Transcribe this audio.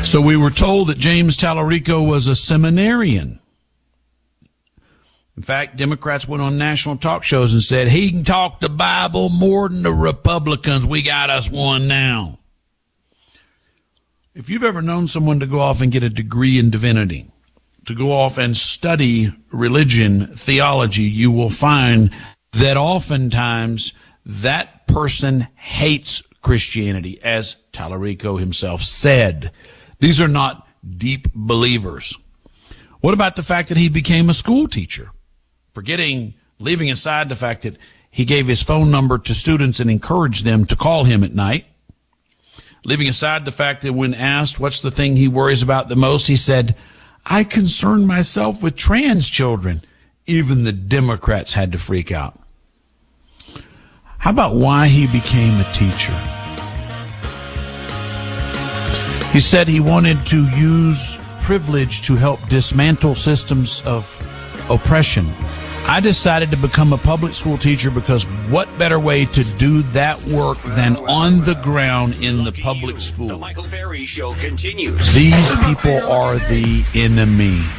So we were told that James Tallarico was a seminarian. In fact, Democrats went on national talk shows and said, he can talk the Bible more than the Republicans. We got us one now. If you've ever known someone to go off and get a degree in divinity, to go off and study religion, theology, you will find that oftentimes that person hates Christianity, as Tallarico himself said. These are not deep believers. What about the fact that he became a school teacher? Leaving aside the fact that he gave his phone number to students and encouraged them to call him at night. Leaving aside the fact that when asked what's the thing he worries about the most, he said, I concern myself with trans children. Even the Democrats had to freak out. How about why he became a teacher? He said he wanted to use privilege to help dismantle systems of oppression. I decided to become a public school teacher because what better way to do that work than on the ground in the public school? The Michael Berry Show continues. These people are the enemy.